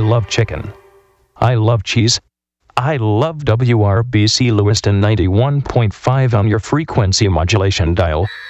love chicken. I love cheese. I love WRBC Lewiston 91.5 on your frequency modulation dial.